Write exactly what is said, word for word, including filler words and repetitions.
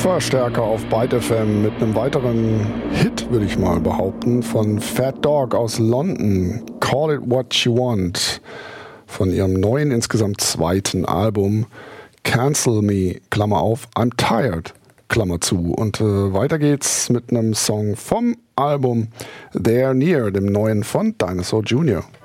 Verstärker auf Byte F M mit einem weiteren Hit, würde ich mal behaupten, von Fat Dog aus London, Call It What You Want, von ihrem neuen, insgesamt zweiten Album Cancel Me, Klammer auf, I'm Tired, Klammer zu. Und äh, weiter geht's mit einem Song vom Album They're Near, dem neuen von Dinosaur Junior